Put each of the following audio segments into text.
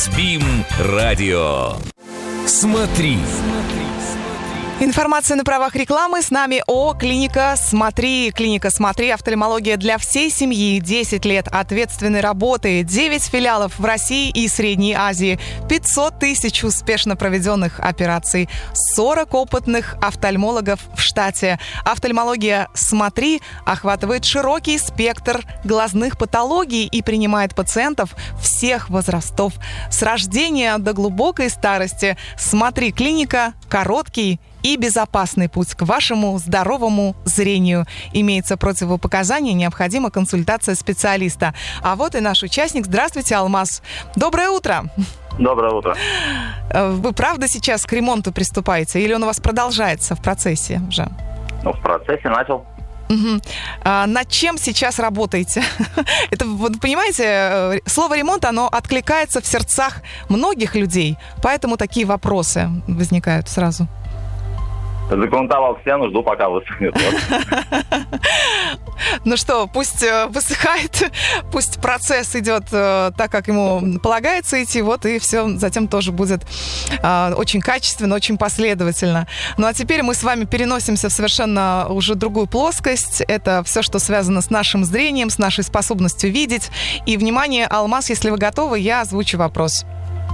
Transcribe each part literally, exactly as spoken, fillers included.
СБИМ радио. Смотри. Информация на правах рекламы. С нами ООО «Клиника Смотри». Клиника Смотри. Офтальмология для всей семьи. десять лет ответственной работы. девять филиалов в России и Средней Азии. пятьсот тысяч успешно проведенных операций. сорок опытных офтальмологов в штате. Офтальмология Смотри охватывает широкий спектр глазных патологий и принимает пациентов всех возрастов. С рождения до глубокой старости. Смотри, клиника – короткий и безопасный путь к вашему здоровому зрению. Имеется противопоказания, необходима консультация специалиста. А вот и наш участник. Здравствуйте, Алмаз. Доброе утро. Доброе утро. Вы правда сейчас к ремонту приступаете? Или он у вас продолжается в процессе уже? Ну, в процессе начал. Угу. А над чем сейчас работаете? Это, вы понимаете, слово «ремонт», оно откликается в сердцах многих людей, поэтому такие вопросы возникают сразу. Загрунтовал стену, жду, пока высохнет. Ну что, пусть высыхает, пусть процесс идет так, как ему полагается идти, вот и все затем тоже будет очень качественно, очень последовательно. Ну а теперь мы с вами переносимся в совершенно уже другую плоскость. Это все, что связано с нашим зрением, с нашей способностью видеть. И, внимание, Алмаз, если вы готовы, я озвучу вопрос.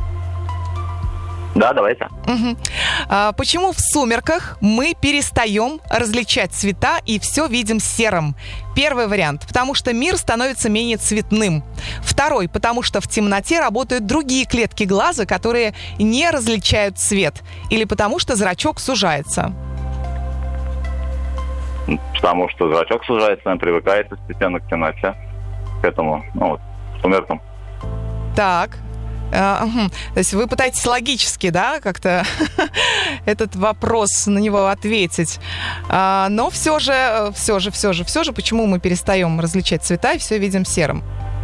Да, давайте. Угу. А почему в сумерках мы перестаем различать цвета и все видим серым? Первый вариант. Потому что мир становится менее цветным. Второй. Потому что в темноте работают другие клетки глаза, которые не различают цвет. Или потому что зрачок сужается. Потому что зрачок сужается, он привыкает постепенно к темноте. К этому, ну вот, к сумеркам. Так. Uh, uh-huh. То есть вы пытаетесь логически, да, как-то этот вопрос на него ответить. Uh, но все же, все же, все же, все же, почему мы перестаем различать цвета и все видим серым?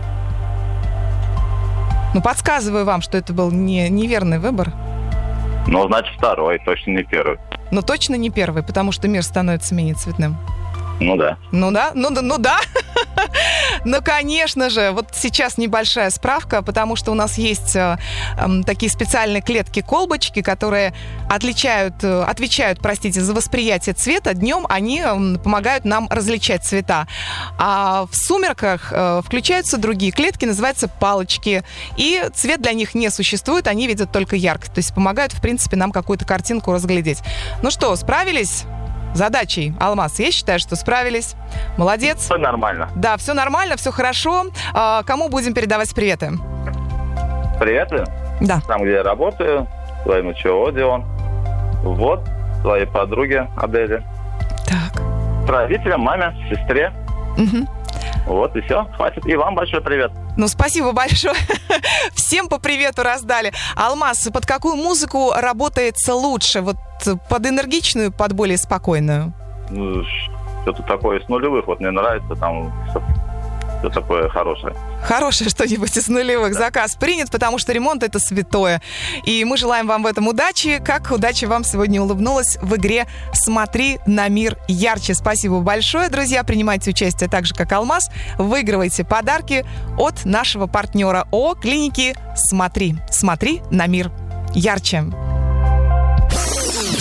Ну, подсказываю вам, что это был не, неверный выбор. Ну, значит, второй, точно не первый. Но точно не первый, потому что мир становится менее цветным. Ну да. Ну да, ну да, ну да. Ну, конечно же, вот сейчас небольшая справка, потому что у нас есть э, э, такие специальные клетки-колбочки, которые отличают, э, отвечают, простите, за восприятие цвета. Днем они э, помогают нам различать цвета. А в сумерках э, включаются другие клетки, называются палочки. И цвет для них не существует, они видят только ярко. То есть помогают, в принципе, нам какую-то картинку разглядеть. Ну что, справились? Задачей, Алмаз, я считаю, что справились. Молодец. Все нормально. Да, все нормально, все хорошо. А, кому будем передавать приветы? Приветы? Да. Там, где я работаю, своему ЧО, Дион. Вот, своей подруге Аделе. Так. Родителям, маме, сестре. Угу. Вот и все, хватит. И вам большой привет. Ну, спасибо большое. Всем по привету раздали. Алмаз, под какую музыку работается лучше? Вот под энергичную, под более спокойную? Ну, что-то такое из нулевых. Вот мне нравится там все такое хорошее. Хорошее что-нибудь из нулевых. Да. Заказ принят, потому что ремонт — это святое. И мы желаем вам в этом удачи. Как удача вам сегодня улыбнулась в игре «Смотри на мир ярче». Спасибо большое, друзья. Принимайте участие так же, как Алмаз. Выигрывайте подарки от нашего партнера ООО «Клиники Смотри». Смотри на мир ярче.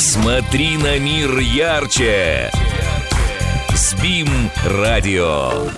Смотри на мир ярче. СБИМ радио.